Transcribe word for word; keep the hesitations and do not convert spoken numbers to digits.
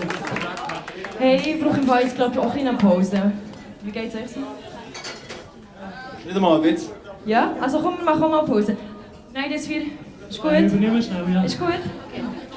Hey, ich brauche im Fall jetzt glaube ich auch eine Pause. Wie geht's euch so? Nicht einmal ein Witz. Ja? Also komm, wir machen auch mal Pause. Nein, das vier. Ist gut? Ich übernehme schnell, ja. Ist gut? Okay.